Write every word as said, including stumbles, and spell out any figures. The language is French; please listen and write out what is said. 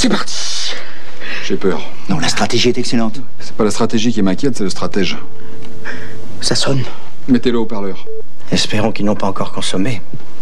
C'est parti. J'ai peur. Non, la stratégie est excellente. C'est pas la stratégie qui m'inquiète, c'est le stratège. Ça sonne. Mettez-le au haut-parleur. Espérons qu'ils n'ont pas encore consommé.